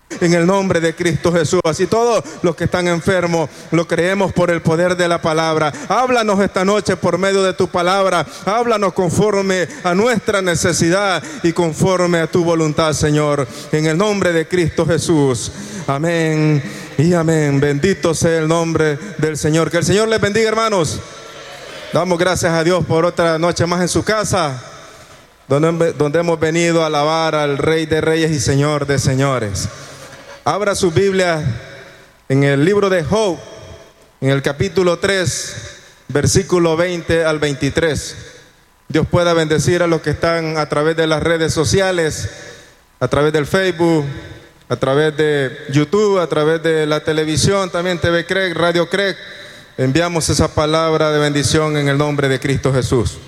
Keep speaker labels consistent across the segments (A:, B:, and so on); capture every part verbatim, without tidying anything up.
A: En el nombre de Cristo Jesús. Así todos los que están enfermos lo creemos por el poder de la palabra. Háblanos esta noche por medio de tu palabra. Háblanos conforme a nuestra necesidad y conforme a tu voluntad, Señor. En el nombre de Cristo Jesús. Amén y amén. Bendito sea el nombre del Señor. Que el Señor les bendiga, hermanos. Damos gracias a Dios por otra noche más en su casa, donde, donde hemos venido a alabar al Rey de Reyes y Señor de Señores. Abra su Biblia en el libro de Job, en el capítulo tres, versículo veinte al veintitrés. Dios pueda bendecir a los que están a través de las redes sociales, a través del Facebook, a través de YouTube, a través de la televisión, también T V Craig, Radio Craig. Enviamos esa palabra de bendición en el nombre de Cristo Jesús.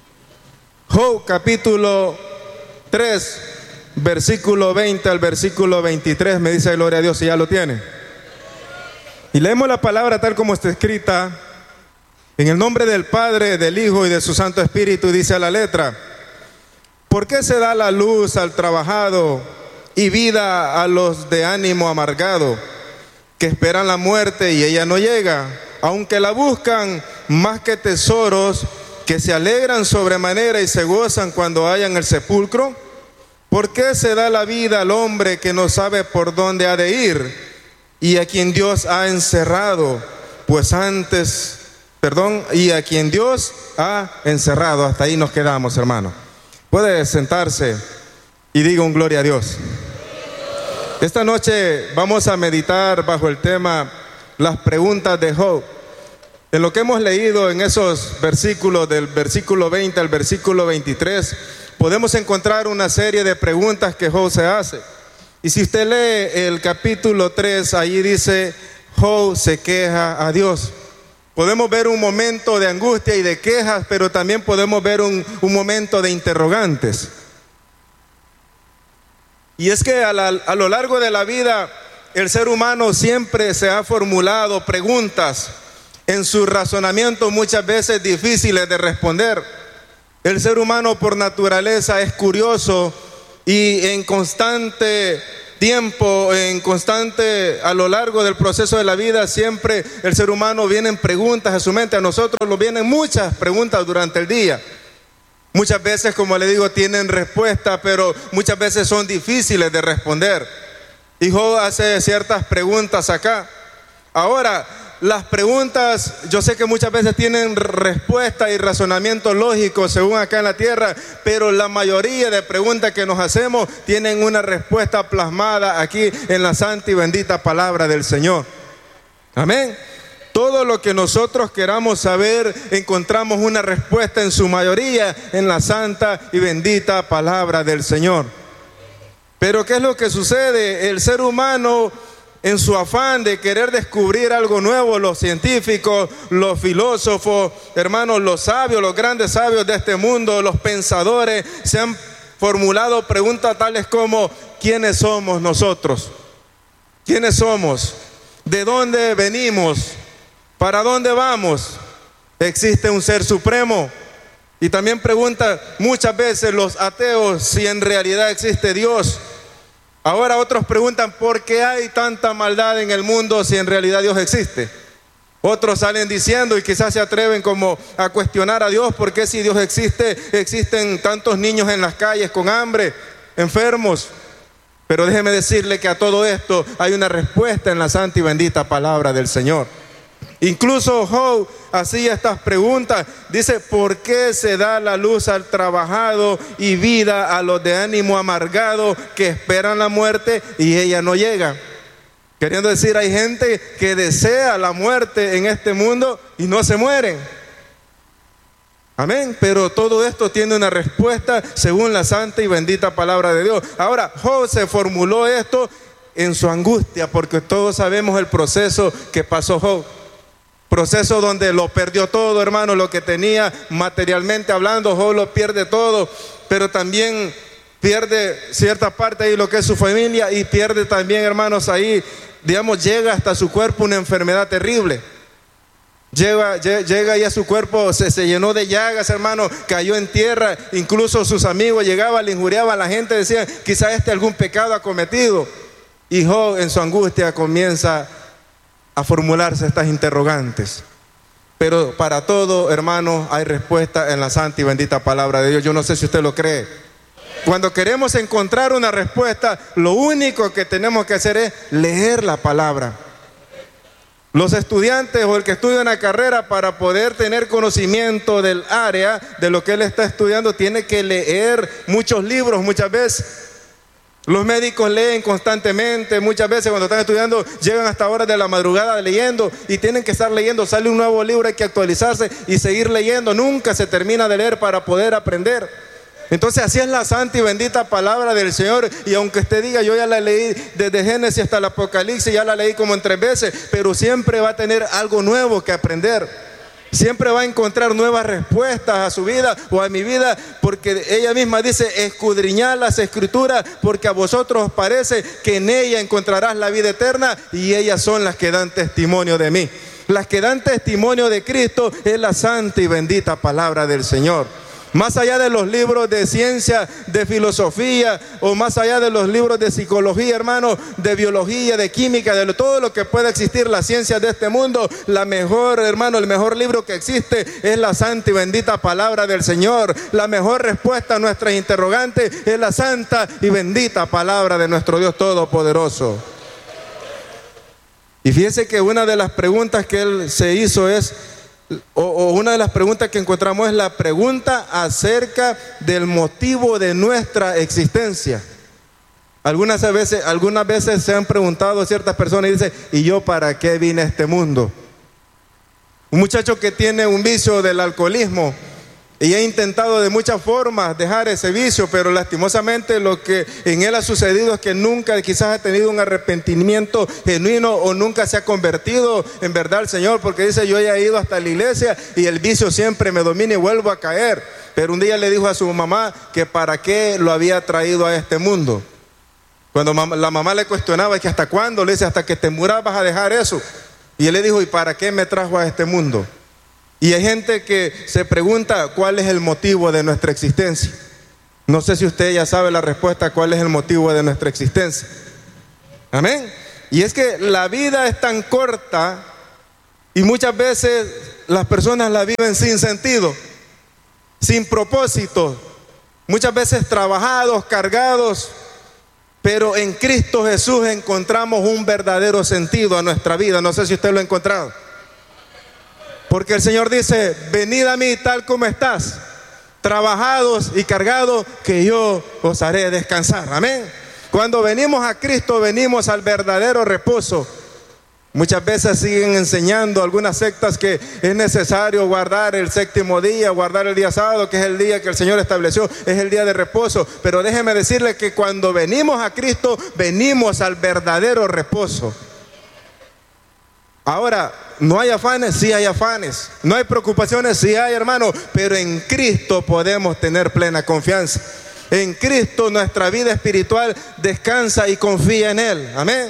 A: Job, capítulo tres, versículo veinte al versículo veintitrés, me dice gloria a Dios, si ya lo tiene. Y leemos la palabra tal como está escrita, en el nombre del Padre, del Hijo y de su Santo Espíritu, dice a la letra: ¿por qué se da la luz al trabajado y vida a los de ánimo amargado, que esperan la muerte y ella no llega, aunque la buscan más que tesoros, que se alegran sobremanera y se gozan cuando hallan el sepulcro? ¿Por qué se da la vida al hombre que no sabe por dónde ha de ir y a quien Dios ha encerrado? Pues antes, perdón, y a quien Dios ha encerrado. Hasta ahí nos quedamos, hermano. Puede sentarse y diga un gloria a Dios. Esta noche vamos a meditar bajo el tema las preguntas de Job. En lo que hemos leído en esos versículos, del versículo veinte al versículo veintitrés, podemos encontrar una serie de preguntas que Job se hace. Y si usted lee el capítulo tres, allí dice: Job se queja a Dios. Podemos ver un momento de angustia y de quejas, pero también podemos ver un, un momento de interrogantes. Y es que a, la, a lo largo de la vida, el ser humano siempre se ha formulado preguntas en su razonamiento, muchas veces difíciles de responder. El ser humano por naturaleza es curioso y en constante tiempo, en constante, a lo largo del proceso de la vida, siempre el ser humano vienen preguntas a su mente. A nosotros nos vienen muchas preguntas durante el día. Muchas veces, como le digo, tienen respuesta, pero muchas veces son difíciles de responder. Y Job hace ciertas preguntas acá. Ahora, las preguntas, yo sé que muchas veces tienen respuesta y razonamiento lógico según acá en la tierra, pero la mayoría de preguntas que nos hacemos tienen una respuesta plasmada aquí en la santa y bendita palabra del Señor. Amén. Todo lo que nosotros queramos saber, encontramos una respuesta en su mayoría en la santa y bendita palabra del Señor. Pero ¿qué es lo que sucede? El ser humano, en su afán de querer descubrir algo nuevo, los científicos, los filósofos, hermanos, los sabios, los grandes sabios de este mundo, los pensadores, se han formulado preguntas tales como: ¿quiénes somos nosotros? ¿Quiénes somos? ¿De dónde venimos? ¿Para dónde vamos? ¿Existe un ser supremo? Y también preguntan muchas veces los ateos si en realidad existe Dios. Ahora otros preguntan: ¿por qué hay tanta maldad en el mundo si en realidad Dios existe? Otros salen diciendo, y quizás se atreven como a cuestionar a Dios: ¿por qué si Dios existe, existen tantos niños en las calles con hambre, enfermos? Pero déjeme decirle que a todo esto hay una respuesta en la santa y bendita palabra del Señor. Incluso Job hacía estas preguntas. Dice: ¿por qué se da la luz al trabajado y vida a los de ánimo amargado, que esperan la muerte y ella no llega? Queriendo decir, hay gente que desea la muerte en este mundo y no se mueren. Amén. Pero todo esto tiene una respuesta según la santa y bendita palabra de Dios. Ahora, Job se formuló esto en su angustia, porque todos sabemos el proceso que pasó Job. Proceso donde lo perdió todo, hermano, lo que tenía materialmente hablando. Job lo pierde todo, pero también pierde cierta parte ahí lo que es su familia, y pierde también, hermanos, ahí, digamos, llega hasta su cuerpo una enfermedad terrible. Llega, llega y a su cuerpo se, se llenó de llagas, hermano, cayó en tierra. Incluso sus amigos llegaban, le injuriaban a la gente, decían: quizá este algún pecado ha cometido. Y Job en su angustia comienza a formularse estas interrogantes. Pero para todo, hermano, hay respuesta en la santa y bendita palabra de Dios. Yo no sé si usted lo cree. Cuando queremos encontrar una respuesta, lo único que tenemos que hacer es leer la palabra. Los estudiantes o el que estudia una carrera, para poder tener conocimiento del área de lo que él está estudiando, tiene que leer muchos libros muchas veces. Los médicos leen constantemente, muchas veces cuando están estudiando llegan hasta horas de la madrugada leyendo y tienen que estar leyendo. Sale un nuevo libro, hay que actualizarse y seguir leyendo. Nunca se termina de leer para poder aprender. Entonces así es la santa y bendita palabra del Señor. Y aunque usted diga, yo ya la leí desde Génesis hasta el Apocalipsis, ya la leí como en tres veces, pero siempre va a tener algo nuevo que aprender. Siempre va a encontrar nuevas respuestas a su vida o a mi vida, porque ella misma dice, escudriñad las escrituras, porque a vosotros os parece que en ella encontrarás la vida eterna, y ellas son las que dan testimonio de mí. Las que dan testimonio de Cristo es la santa y bendita palabra del Señor. Más allá de los libros de ciencia, de filosofía, o más allá de los libros de psicología, hermano, de biología, de química, de todo lo que pueda existir, la ciencia de este mundo, la mejor, hermano, el mejor libro que existe es la santa y bendita palabra del Señor. La mejor respuesta a nuestras interrogantes es la santa y bendita palabra de nuestro Dios Todopoderoso. Y fíjese que una de las preguntas que él se hizo es, O, o una de las preguntas que encontramos es la pregunta acerca del motivo de nuestra existencia. Algunas veces, algunas veces se han preguntado ciertas personas y dicen, ¿y yo para qué vine a este mundo? Un muchacho que tiene un vicio del alcoholismo y ha intentado de muchas formas dejar ese vicio, pero lastimosamente lo que en él ha sucedido es que nunca quizás ha tenido un arrepentimiento genuino, o nunca se ha convertido en verdad al Señor, porque dice, yo ya he ido hasta la iglesia y el vicio siempre me domina y vuelvo a caer. Pero un día le dijo a su mamá que para qué lo había traído a este mundo. Cuando la mamá le cuestionaba, que hasta cuándo, le dice, hasta que te muras vas a dejar eso. Y él le dijo, ¿y para qué me trajo a este mundo? Y hay gente que se pregunta cuál es el motivo de nuestra existencia. No sé si usted ya sabe la respuesta, cuál es el motivo de nuestra existencia. Amén. Y es que la vida es tan corta y muchas veces las personas la viven sin sentido, sin propósito, muchas veces trabajados, cargados, pero en Cristo Jesús encontramos un verdadero sentido a nuestra vida. No sé si usted lo ha encontrado. Porque el Señor dice, venid a mí tal como estás, trabajados y cargados, que yo os haré descansar. Amén. Cuando venimos a Cristo, venimos al verdadero reposo. Muchas veces siguen enseñando algunas sectas que es necesario guardar el séptimo día, guardar el día sábado, que es el día que el Señor estableció, es el día de reposo. Pero déjeme decirle que cuando venimos a Cristo, venimos al verdadero reposo. Ahora, ¿no hay afanes? Sí hay afanes. ¿No hay preocupaciones? Sí hay, hermano. Pero en Cristo podemos tener plena confianza. En Cristo nuestra vida espiritual descansa y confía en Él. Amén.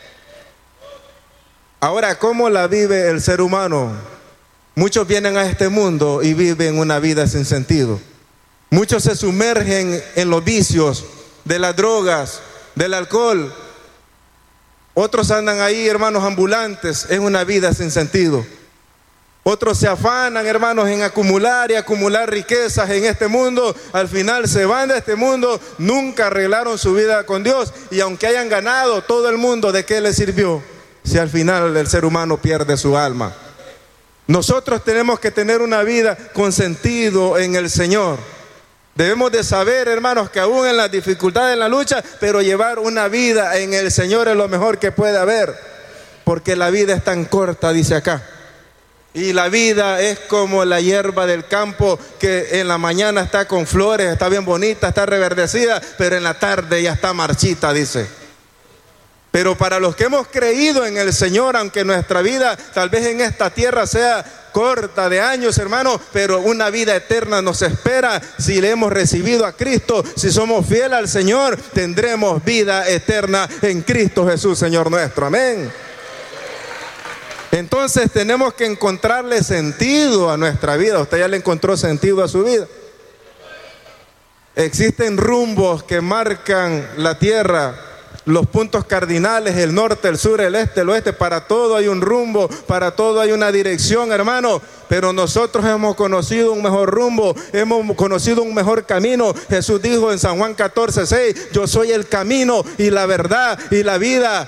A: Ahora, ¿cómo la vive el ser humano? Muchos vienen a este mundo y viven una vida sin sentido. Muchos se sumergen en los vicios de las drogas, del alcohol. Otros andan ahí, hermanos, ambulantes, en una vida sin sentido. Otros se afanan, hermanos, en acumular y acumular riquezas en este mundo. Al final se van de este mundo, nunca arreglaron su vida con Dios. Y aunque hayan ganado todo el mundo, ¿de qué les sirvió? Si al final el ser humano pierde su alma. Nosotros tenemos que tener una vida con sentido en el Señor. Debemos de saber, hermanos, que aún en las dificultades, en la lucha, pero llevar una vida en el Señor es lo mejor que puede haber. Porque la vida es tan corta, dice acá. Y la vida es como la hierba del campo, que en la mañana está con flores, está bien bonita, está reverdecida, pero en la tarde ya está marchita, dice. Pero para los que hemos creído en el Señor, aunque nuestra vida tal vez en esta tierra sea corta de años, hermano, pero una vida eterna nos espera si le hemos recibido a Cristo. Si somos fieles al Señor, tendremos vida eterna en Cristo Jesús, Señor nuestro. Amén. Entonces tenemos que encontrarle sentido a nuestra vida. Usted ya le encontró sentido a su vida. Existen rumbos que marcan la tierra los puntos cardinales, el norte, el sur, el este, el oeste. Para todo hay un rumbo, para todo hay una dirección, hermano. Pero nosotros hemos conocido un mejor rumbo, hemos conocido un mejor camino. Jesús dijo en San Juan catorce, seis, yo soy el camino y la verdad y la vida.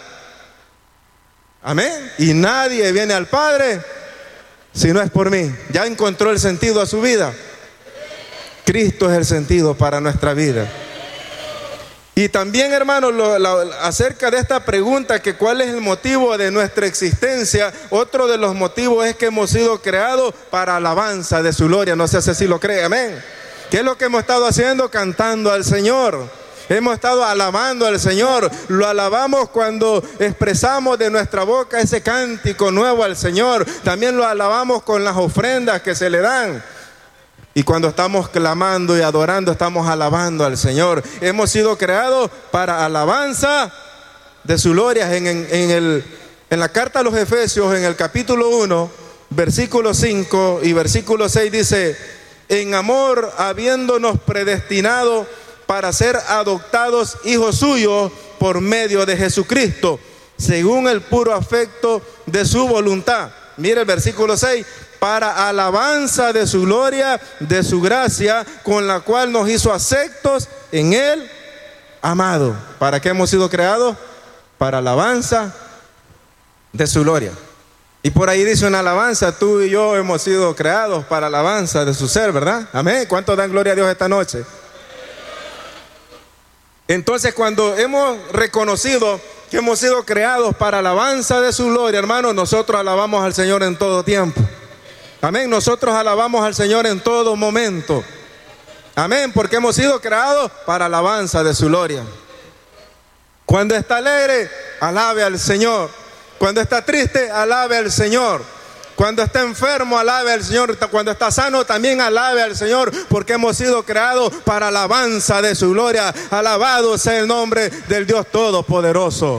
A: Amén. Y nadie viene al Padre si no es por mí. ¿Ya encontró el sentido a su vida? Cristo es el sentido para nuestra vida. Y también, hermanos, lo, lo, acerca de esta pregunta, que cuál es el motivo de nuestra existencia, otro de los motivos es que hemos sido creados para alabanza de su gloria. No sé si así lo cree, amén. ¿Qué es lo que hemos estado haciendo? Cantando al Señor. Hemos estado alabando al Señor. Lo alabamos cuando expresamos de nuestra boca ese cántico nuevo al Señor. También lo alabamos con las ofrendas que se le dan. Y cuando estamos clamando y adorando, estamos alabando al Señor. Hemos sido creados para alabanza de su gloria. En, en, en, el, en la carta a los Efesios, en el capítulo uno, versículo cinco y versículo seis dice: en amor, habiéndonos predestinado para ser adoptados hijos suyos por medio de Jesucristo, según el puro afecto de su voluntad. Mire el versículo seis. Para alabanza de su gloria, de su gracia, con la cual nos hizo aceptos en él, amado. ¿Para qué hemos sido creados? Para alabanza de su gloria. Y por ahí dice una alabanza: tú y yo hemos sido creados para alabanza de su ser, ¿verdad? Amén. ¿Cuántos dan gloria a Dios esta noche? Entonces, cuando hemos reconocido que hemos sido creados para alabanza de su gloria, hermanos, nosotros alabamos al Señor en todo tiempo. Amén, nosotros alabamos al Señor en todo momento. Amén, porque hemos sido creados para alabanza de su gloria. Cuando está alegre, alabe al Señor. Cuando está triste, alabe al Señor. Cuando está enfermo, alabe al Señor. Cuando está sano, también alabe al Señor, porque hemos sido creados para alabanza de su gloria. Alabado sea el nombre del Dios Todopoderoso.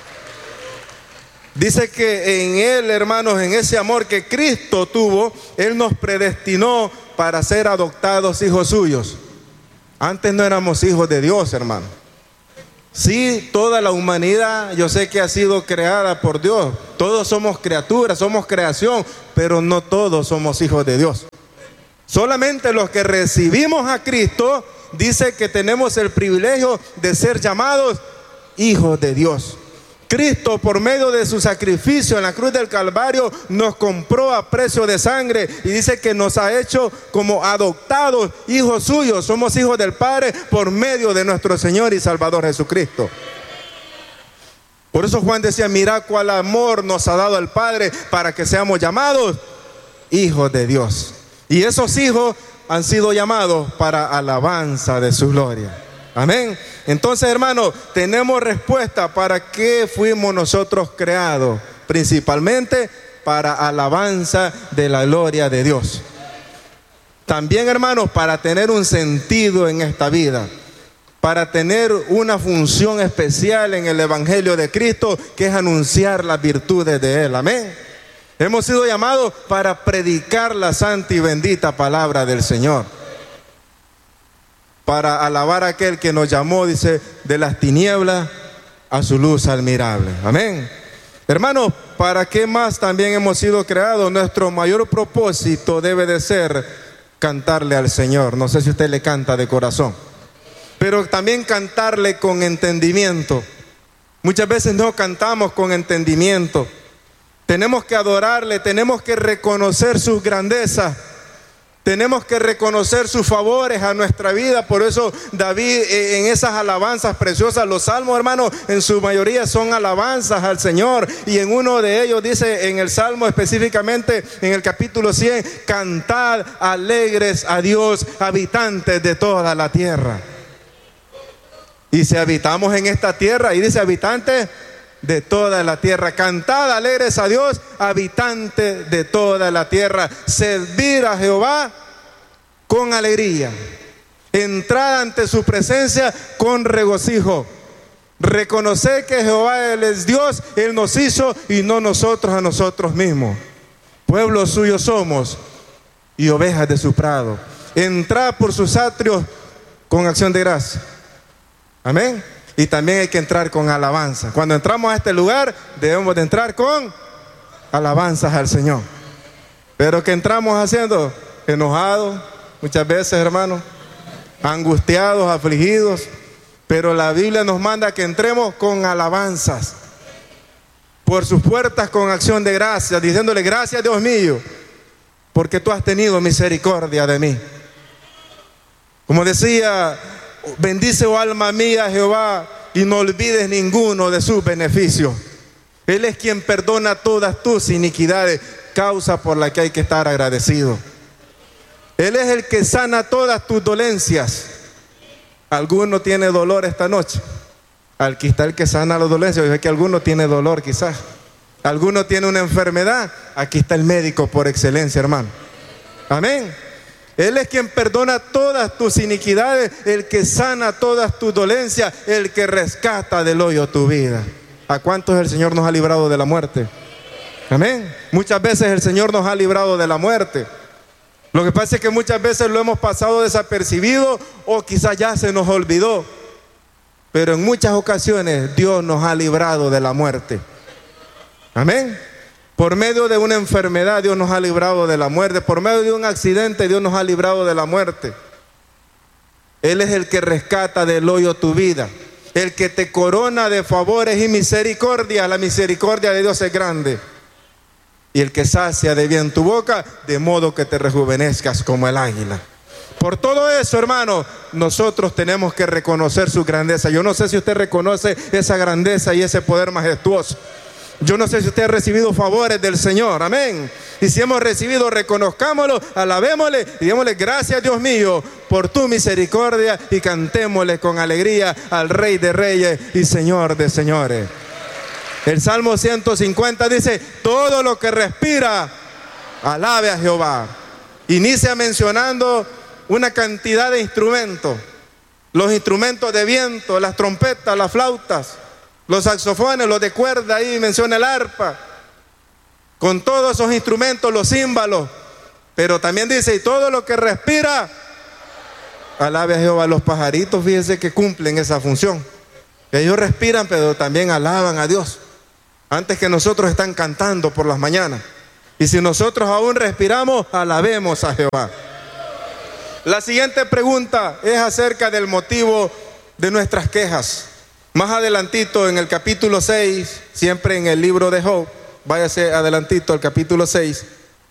A: Dice que en Él, hermanos, en ese amor que Cristo tuvo, Él nos predestinó para ser adoptados hijos suyos. Antes no éramos hijos de Dios, hermano. Sí, toda la humanidad yo sé que ha sido creada por Dios. Todos somos criaturas, somos creación, pero no todos somos hijos de Dios. Solamente los que recibimos a Cristo, dice que tenemos el privilegio de ser llamados hijos de Dios. Cristo, por medio de su sacrificio en la cruz del Calvario, nos compró a precio de sangre, y dice que nos ha hecho como adoptados hijos suyos. Somos hijos del Padre por medio de nuestro Señor y Salvador Jesucristo. Por eso Juan decía: mira cuál amor nos ha dado el Padre para que seamos llamados hijos de Dios. Y esos hijos han sido llamados para alabanza de su gloria. Amén. Entonces, hermanos, tenemos respuesta para qué fuimos nosotros creados. Principalmente para alabanza de la gloria de Dios. También, hermanos, para tener un sentido en esta vida. Para tener una función especial en el Evangelio de Cristo, que es anunciar las virtudes de Él. Amén. Hemos sido llamados para predicar la santa y bendita palabra del Señor. Para alabar a aquel que nos llamó, dice, de las tinieblas a su luz admirable. Amén. Hermanos, ¿para qué más también hemos sido creados? Nuestro mayor propósito debe de ser cantarle al Señor. No sé si usted le canta de corazón, pero también cantarle con entendimiento. Muchas veces no cantamos con entendimiento. Tenemos que adorarle, tenemos que reconocer sus grandezas. Tenemos que reconocer sus favores a nuestra vida. Por eso David, en esas alabanzas preciosas, los salmos, hermanos, en su mayoría son alabanzas al Señor. Y en uno de ellos dice, en el salmo específicamente, en el capítulo cien: cantad alegres a Dios, habitantes de toda la tierra. Y si habitamos en esta tierra, y dice habitantes de toda la tierra, cantad alegres a Dios, habitante de toda la tierra. Servir a Jehová con alegría, entrad ante su presencia con regocijo. Reconocer que Jehová Él es Dios, Él nos hizo y no nosotros a nosotros mismos. Pueblo suyo somos y ovejas de su prado. Entrad por sus atrios con acción de gracia. Amén. Y también hay que entrar con alabanza. Cuando entramos a este lugar, debemos de entrar con alabanzas al Señor. Pero ¿qué entramos haciendo? Enojados, muchas veces, hermanos, angustiados, afligidos. Pero la Biblia nos manda que entremos con alabanzas por sus puertas con acción de gracias, diciéndole: gracias, Dios mío, porque tú has tenido misericordia de mí. Como decía: bendice, oh alma mía, a Jehová, y no olvides ninguno de sus beneficios. Él es quien perdona todas tus iniquidades, causa por la que hay que estar agradecido. Él es el que sana todas tus dolencias. ¿Alguno tiene dolor esta noche? Aquí está el que sana las dolencias. Yo sé que alguno tiene dolor quizás. Alguno tiene una enfermedad. Aquí está el médico por excelencia, hermano. Amén. Él es quien perdona todas tus iniquidades, el que sana todas tus dolencias, el que rescata del hoyo tu vida. ¿A cuántos el Señor nos ha librado de la muerte? Amén. Muchas veces el Señor nos ha librado de la muerte. Lo que pasa es que muchas veces lo hemos pasado desapercibido o quizás ya se nos olvidó. Pero en muchas ocasiones Dios nos ha librado de la muerte. Amén. Por medio de una enfermedad Dios nos ha librado de la muerte. Por medio de un accidente Dios nos ha librado de la muerte. Él es el que rescata del hoyo tu vida, el que te corona de favores y misericordia. La misericordia de Dios es grande. Y el que sacia de bien tu boca, de modo que te rejuvenezcas como el águila. Por todo eso, hermano, nosotros tenemos que reconocer su grandeza. Yo no sé si usted reconoce esa grandeza y ese poder majestuoso. Yo no sé si usted ha recibido favores del Señor, amén. Y si hemos recibido, reconozcámoslo, alabémosle y démosle gracias, Dios mío, por tu misericordia, y cantémosle con alegría al Rey de Reyes y Señor de Señores. El Salmo ciento cincuenta dice: todo lo que respira, alabe a Jehová. Inicia mencionando una cantidad de instrumentos. Los instrumentos de viento, las trompetas, las flautas, los saxofones, los de cuerda, ahí menciona el arpa. Con todos esos instrumentos, los címbalos. Pero también dice: y todo lo que respira, alabe a Jehová. Los pajaritos, fíjense que cumplen esa función. Ellos respiran, pero también alaban a Dios. Antes que nosotros están cantando por las mañanas. Y si nosotros aún respiramos, alabemos a Jehová. La siguiente pregunta es acerca del motivo de nuestras quejas. Más adelantito en el capítulo seis, siempre en el libro de Job, váyase adelantito al capítulo seis.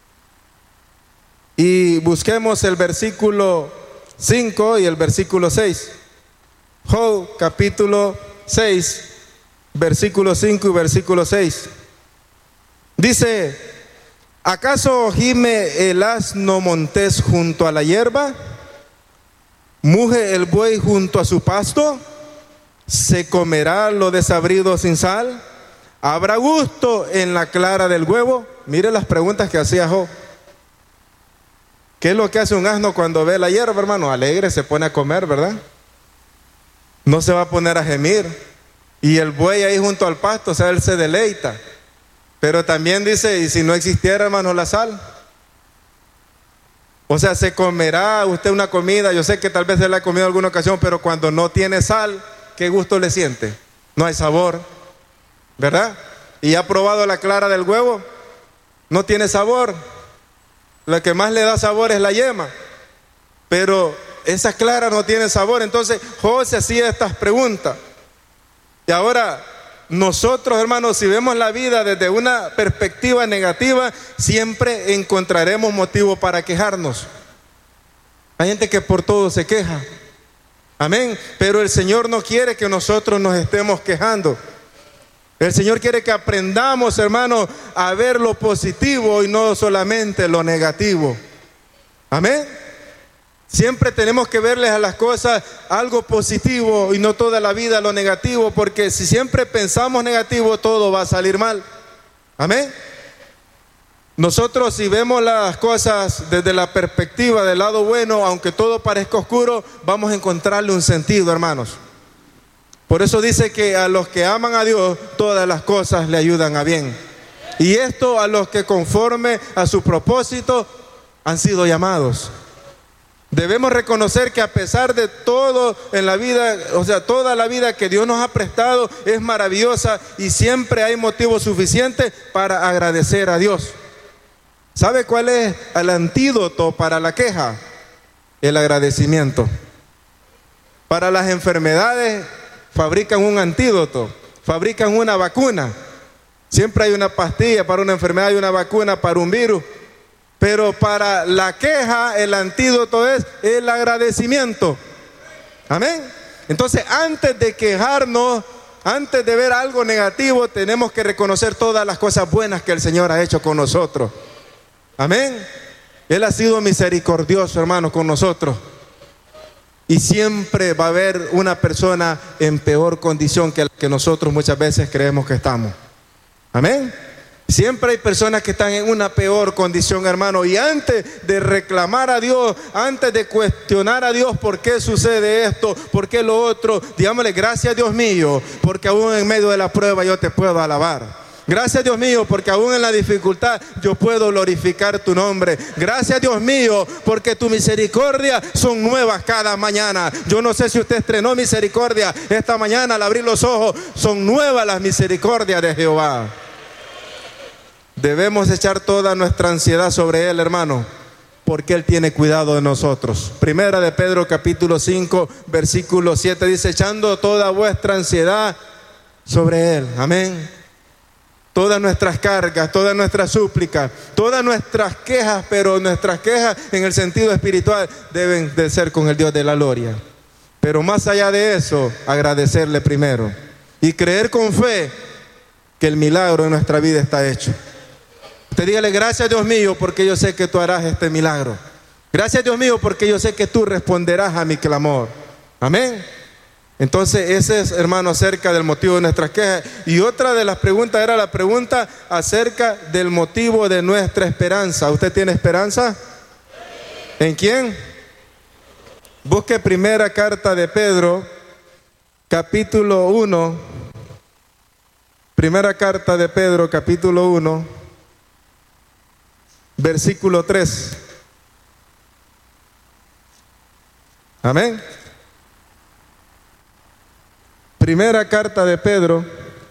A: Y busquemos el versículo cinco y el versículo seis. Job capítulo seis. Versículo cinco y versículo seis. Dice: ¿acaso gime el asno montés junto a la hierba? ¿Muge el buey junto a su pasto? ¿Se comerá lo desabrido sin sal? ¿Habrá gusto en la clara del huevo? Mire las preguntas que hacía Job. ¿Qué es lo que hace un asno cuando ve la hierba, hermano? Alegre, se pone a comer, ¿verdad? No se va a poner a gemir. Y el buey ahí junto al pasto, o sea, él se deleita. Pero también dice: y si no existiera, hermano, la sal. O sea, se comerá usted una comida, yo sé que tal vez se la ha comido en alguna ocasión, pero cuando no tiene sal, ¿qué gusto le siente? No hay sabor, ¿verdad? ¿Y ha probado la clara del huevo? No tiene sabor. Lo que más le da sabor es la yema. Pero esa clara no tiene sabor. Entonces José hacía estas preguntas. Y ahora nosotros, hermanos, si vemos la vida desde una perspectiva negativa, siempre encontraremos motivo para quejarnos. Hay gente que por todo se queja. Amén. Pero el Señor no quiere que nosotros nos estemos quejando. El Señor quiere que aprendamos, hermanos, a ver lo positivo y no solamente lo negativo. Amén. Siempre tenemos que verles a las cosas algo positivo y no toda la vida lo negativo, porque si siempre pensamos negativo, todo va a salir mal. Amén. Nosotros, si vemos las cosas desde la perspectiva del lado bueno, aunque todo parezca oscuro, vamos a encontrarle un sentido, hermanos. Por eso dice que a los que aman a Dios, todas las cosas le ayudan a bien. Y esto a los que conforme a su propósito han sido llamados. Debemos reconocer que a pesar de todo en la vida, o sea, toda la vida que Dios nos ha prestado es maravillosa y siempre hay motivo suficiente para agradecer a Dios. ¿Sabe cuál es el antídoto para la queja? El agradecimiento. Para las enfermedades fabrican un antídoto, fabrican una vacuna. Siempre hay una pastilla para una enfermedad y una vacuna para un virus. Pero para la queja el antídoto es el agradecimiento. Amén. Entonces, antes de quejarnos, antes de ver algo negativo, tenemos que reconocer todas las cosas buenas que el Señor ha hecho con nosotros. Amén. Él ha sido misericordioso, hermano, con nosotros. Y siempre va a haber una persona en peor condición que la que nosotros muchas veces creemos que estamos. Amén. Siempre hay personas que están en una peor condición, hermano. Y antes de reclamar a Dios, antes de cuestionar a Dios por qué sucede esto, por qué lo otro, digámosle gracias, Dios mío, porque aún en medio de la prueba yo te puedo alabar. Gracias, Dios mío, porque aún en la dificultad yo puedo glorificar tu nombre. Gracias, Dios mío, porque tu misericordia son nuevas cada mañana. Yo no sé si usted estrenó misericordia esta mañana al abrir los ojos. Son nuevas las misericordias de Jehová. Debemos echar toda nuestra ansiedad sobre Él, hermano, porque Él tiene cuidado de nosotros. Primera de Pedro capítulo cinco, versículo siete dice, echando toda vuestra ansiedad sobre Él. Amén. Todas nuestras cargas, todas nuestras súplicas, todas nuestras quejas, pero nuestras quejas en el sentido espiritual deben de ser con el Dios de la gloria. Pero más allá de eso, agradecerle primero y creer con fe que el milagro en nuestra vida está hecho. Usted dígale, gracias, Dios mío, porque yo sé que tú harás este milagro. Gracias, Dios mío, porque yo sé que tú responderás a mi clamor. Amén. Entonces, ese es, hermano, acerca del motivo de nuestras quejas. Y otra de las preguntas era la pregunta acerca del motivo de nuestra esperanza. ¿Usted tiene esperanza? ¿En quién? Busque primera carta de Pedro, capítulo uno. Primera carta de Pedro, capítulo uno, versículo tres. Amén. Primera carta de Pedro,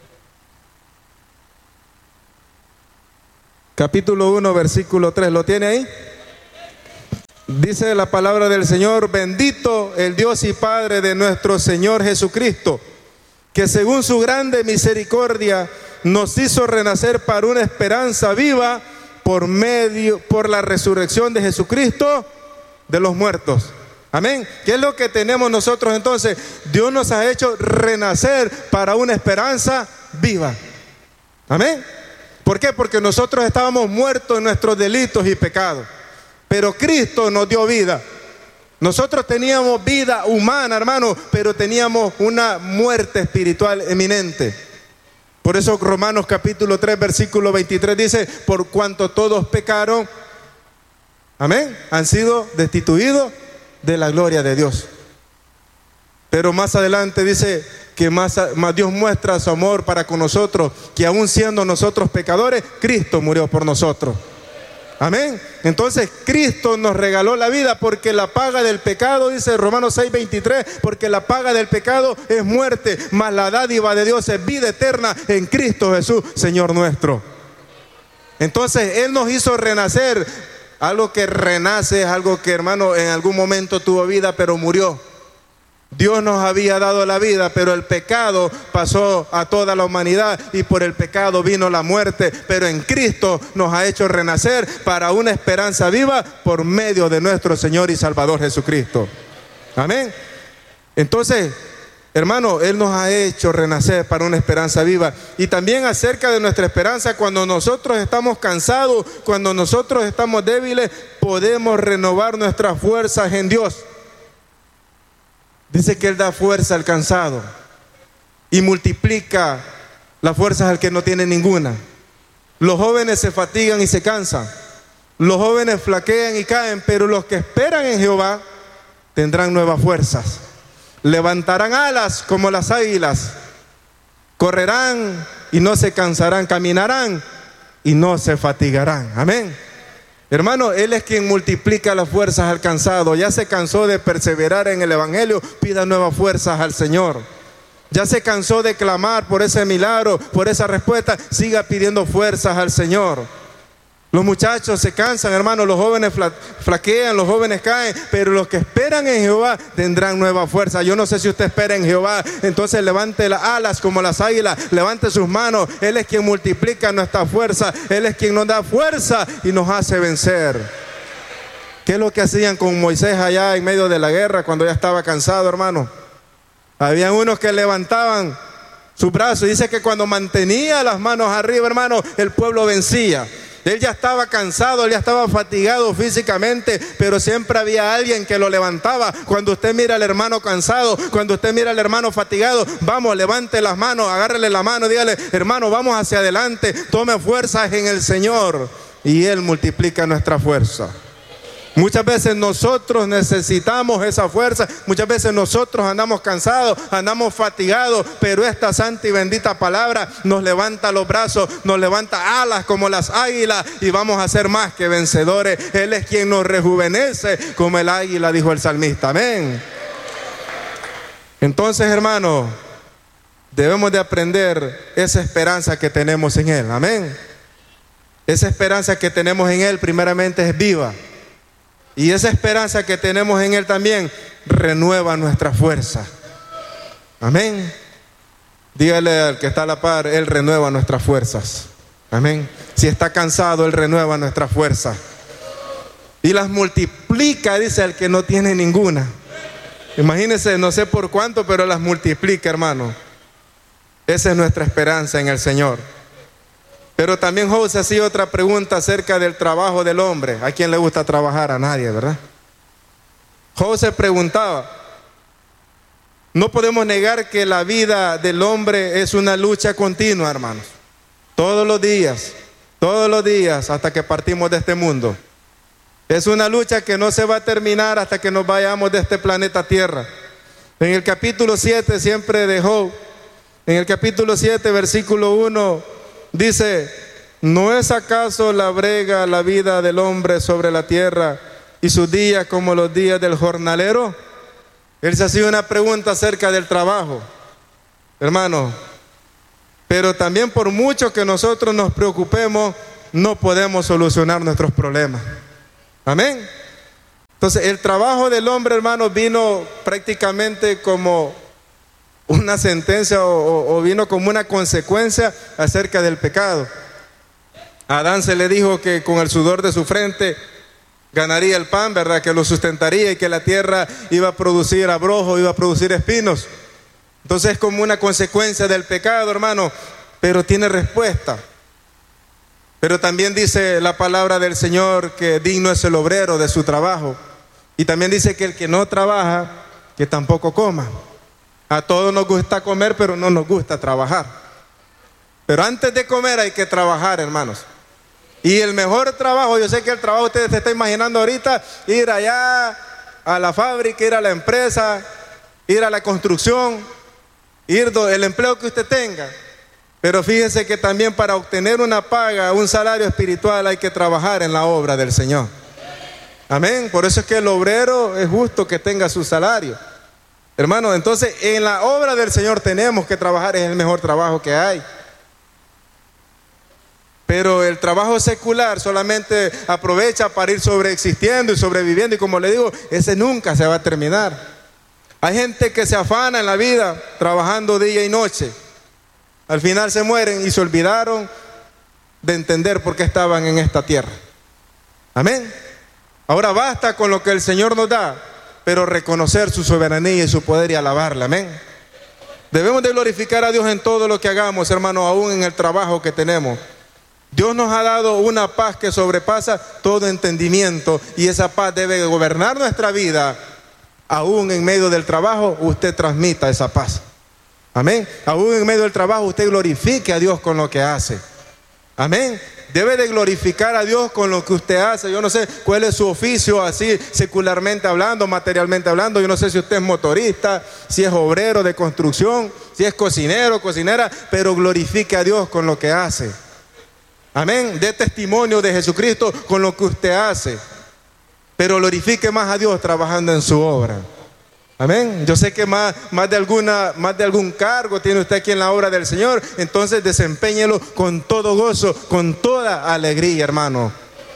A: capítulo uno, versículo tres. ¿Lo tiene ahí? Dice la palabra del Señor: bendito el Dios y Padre de nuestro Señor Jesucristo, que según su grande misericordia nos hizo renacer para una esperanza viva por medio, por la resurrección de Jesucristo de los muertos. Amén. ¿Qué es lo que tenemos nosotros entonces? Dios nos ha hecho renacer para una esperanza viva. Amén. ¿Por qué? Porque nosotros estábamos muertos en nuestros delitos y pecados, pero Cristo nos dio vida. Nosotros teníamos vida humana, hermano, pero teníamos una muerte espiritual eminente. Por eso Romanos capítulo tres, versículo veintitrés dice, por cuanto todos pecaron, amén, han sido destituidos de la gloria de Dios. Pero más adelante dice que más, más Dios muestra su amor para con nosotros, que aún siendo nosotros pecadores, Cristo murió por nosotros. Amén. Entonces Cristo nos regaló la vida, porque la paga del pecado, dice Romanos seis, veintitrés, porque la paga del pecado es muerte, mas la dádiva de Dios es vida eterna en Cristo Jesús, Señor nuestro. Entonces Él nos hizo renacer. Algo que renace es algo que, hermano, en algún momento tuvo vida, pero murió. Dios nos había dado la vida, pero el pecado pasó a toda la humanidad y por el pecado vino la muerte. Pero en Cristo nos ha hecho renacer para una esperanza viva por medio de nuestro Señor y Salvador Jesucristo. Amén. Entonces, hermano, Él nos ha hecho renacer para una esperanza viva. Y también acerca de nuestra esperanza, cuando nosotros estamos cansados, cuando nosotros estamos débiles, podemos renovar nuestras fuerzas en Dios. Dice que Él da fuerza al cansado y multiplica las fuerzas al que no tiene ninguna. Los jóvenes se fatigan y se cansan. Los jóvenes flaquean y caen, pero los que esperan en Jehová tendrán nuevas fuerzas. Levantarán alas como las águilas, correrán y no se cansarán, caminarán y no se fatigarán. Amén. Hermano, Él es quien multiplica las fuerzas al cansado. Ya se cansó de perseverar en el Evangelio, pida nuevas fuerzas al Señor. Ya se cansó de clamar por ese milagro, por esa respuesta, siga pidiendo fuerzas al Señor. Los muchachos se cansan, hermano, los jóvenes fla- flaquean, los jóvenes caen, pero los que esperan en Jehová tendrán nueva fuerza. Yo no sé si usted espera en Jehová, entonces levante las alas como las águilas, levante sus manos. Él es quien multiplica nuestra fuerza, Él es quien nos da fuerza y nos hace vencer. ¿Qué es lo que hacían con Moisés allá en medio de la guerra cuando ya estaba cansado, hermano? Habían unos que levantaban sus brazos y dice que cuando mantenía las manos arriba, hermano, el pueblo vencía. Él ya estaba cansado, él ya estaba fatigado físicamente, pero siempre había alguien que lo levantaba. Cuando usted mira al hermano cansado, cuando usted mira al hermano fatigado, vamos, levante las manos, agárrele la mano, dígale, hermano, vamos hacia adelante, tome fuerzas en el Señor y Él multiplica nuestra fuerza. Muchas veces nosotros necesitamos esa fuerza, muchas veces nosotros andamos cansados, andamos fatigados, pero esta santa y bendita palabra nos levanta los brazos, nos levanta alas como las águilas y vamos a ser más que vencedores. Él es quien nos rejuvenece como el águila, dijo el salmista. Amén. Entonces, hermano, debemos de aprender esa esperanza que tenemos en Él. Amén. Esa esperanza que tenemos en Él primeramente es viva. Y esa esperanza que tenemos en Él también renueva nuestra fuerza. Amén. Dígale al que está a la par, Él renueva nuestras fuerzas. Amén. Si está cansado, Él renueva nuestras fuerzas. Y las multiplica, dice el que no tiene ninguna. Imagínense, no sé por cuánto, pero las multiplica, hermano. Esa es nuestra esperanza en el Señor. Pero también Job se hacía otra pregunta acerca del trabajo del hombre. ¿A quién le gusta trabajar? A nadie, ¿verdad? Job se preguntaba. No podemos negar que la vida del hombre es una lucha continua, hermanos. Todos los días, todos los días hasta que partimos de este mundo. Es una lucha que no se va a terminar hasta que nos vayamos de este planeta Tierra. En el capítulo siete siempre de Job, en el capítulo siete, versículo uno, dice, ¿no es acaso la brega la vida del hombre sobre la tierra y sus días como los días del jornalero? Él se hacía una pregunta acerca del trabajo, hermano. Pero también por mucho que nosotros nos preocupemos, no podemos solucionar nuestros problemas. Amén. Entonces el trabajo del hombre, hermano, vino prácticamente como una sentencia o, o, o vino como una consecuencia acerca del pecado. A Adán se le dijo que con el sudor de su frente ganaría el pan, ¿verdad? Que lo sustentaría y que la tierra iba a producir abrojo, iba a producir espinos. Entonces es como una consecuencia del pecado, hermano, pero tiene respuesta. Pero también dice la palabra del Señor que digno es el obrero de su trabajo. Y también dice que el que no trabaja, que tampoco coma. A todos nos gusta comer, pero no nos gusta trabajar. Pero antes de comer hay que trabajar, hermanos. Y el mejor trabajo, yo sé que el trabajo usted se está imaginando ahorita, ir allá a la fábrica, ir a la empresa, ir a la construcción, ir do, el empleo que usted tenga. Pero fíjese que también para obtener una paga, un salario espiritual, hay que trabajar en la obra del Señor. Amén. Por eso es que el obrero es justo que tenga su salario. Hermano, entonces en la obra del Señor tenemos que trabajar, es el mejor trabajo que hay. Pero el trabajo secular solamente aprovecha para ir sobreexistiendo y sobreviviendo, y como le digo, ese nunca se va a terminar. Hay gente que se afana en la vida trabajando día y noche. Al final se mueren y se olvidaron de entender por qué estaban en esta tierra. Amén. Ahora basta con lo que el Señor nos da, pero reconocer su soberanía y su poder y alabarla. Amén. Debemos de glorificar a Dios en todo lo que hagamos, hermano, aún en el trabajo que tenemos. Dios nos ha dado una paz que sobrepasa todo entendimiento, y esa paz debe gobernar nuestra vida. Aún en medio del trabajo usted transmita esa paz. Amén. Aún en medio del trabajo usted glorifique a Dios con lo que hace. Amén. Debe de glorificar a Dios con lo que usted hace. Yo no sé cuál es su oficio, así secularmente hablando, materialmente hablando. Yo no sé si usted es motorista, si es obrero de construcción, si es cocinero, cocinera, pero glorifique a Dios con lo que hace. Amén. Dé testimonio de Jesucristo con lo que usted hace. Pero glorifique más a Dios trabajando en su obra. Amén. Yo sé que más, más, de alguna, más de algún cargo tiene usted aquí en la obra del Señor. Entonces desempéñelo con todo gozo, con toda alegría, hermano.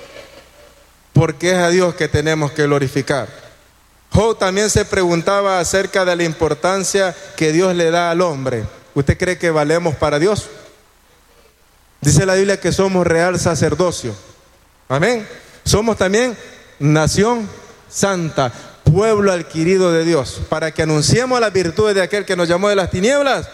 A: Porque es a Dios que tenemos que glorificar. Job también se preguntaba acerca de la importancia que Dios le da al hombre. ¿Usted cree que valemos para Dios? Dice la Biblia que somos real sacerdocio. Amén. Somos también nación santa, pueblo adquirido de Dios, para que anunciemos las virtudes de aquel que nos llamó de las tinieblas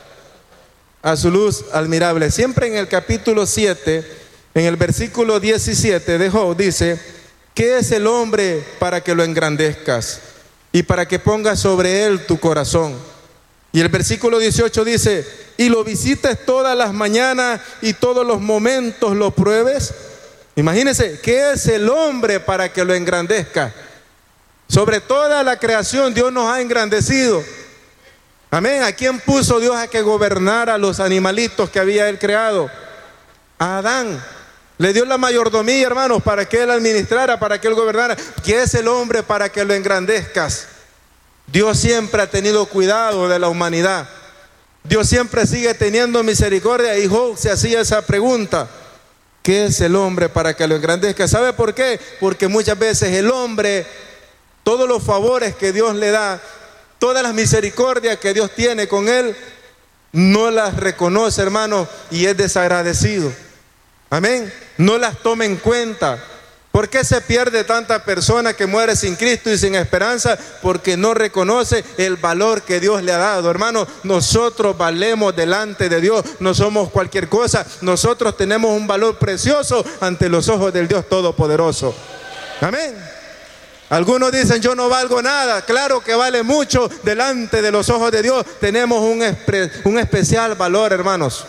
A: a su luz admirable. Siempre en el capítulo siete, en el versículo diecisiete de Job dice: ¿qué es el hombre para que lo engrandezcas y para que pongas sobre él tu corazón? Y el versículo dieciocho dice: y lo visites todas las mañanas y todos los momentos lo pruebes. Imagínense, ¿qué es el hombre para que lo engrandezca? Sobre toda la creación Dios nos ha engrandecido. Amén. ¿A quién puso Dios a que gobernara los animalitos que había él creado? A Adán. Le dio la mayordomía, hermanos, para que él administrara, para que él gobernara. ¿Qué es el hombre para que lo engrandezcas? Dios siempre ha tenido cuidado de la humanidad. Dios siempre sigue teniendo misericordia. Y Job se hacía esa pregunta: ¿qué es el hombre para que lo engrandezca? ¿Sabe por qué? Porque muchas veces el hombre, todos los favores que Dios le da, todas las misericordias que Dios tiene con él, no las reconoce, hermano, y es desagradecido. Amén. No las toma en cuenta. ¿Por qué se pierde tanta persona que muere sin Cristo y sin esperanza? Porque no reconoce el valor que Dios le ha dado. Hermano, nosotros valemos delante de Dios, no somos cualquier cosa. Nosotros tenemos un valor precioso ante los ojos del Dios Todopoderoso. Amén. Algunos dicen: yo no valgo nada. Claro que vale mucho delante de los ojos de Dios. Tenemos un, espe- un especial valor, hermanos.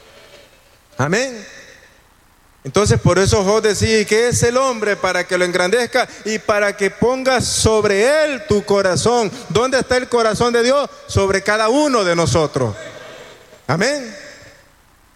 A: Amén. Entonces por eso Job decía: ¿qué es el hombre para que lo engrandezca y para que pongas sobre él tu corazón? ¿Dónde está el corazón de Dios? Sobre cada uno de nosotros. Amén.